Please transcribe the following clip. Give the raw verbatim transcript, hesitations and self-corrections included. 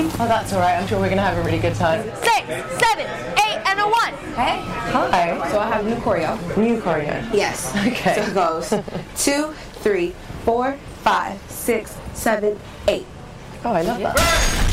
name? Oh, that's all right. I'm sure we're going to have a really good time. Six, seven, eight, and a one. Hey. Hi. So I have new choreo. New choreo. Yes. Okay. So it goes two, three, four, five, six, seven, eight. Oh, I love that.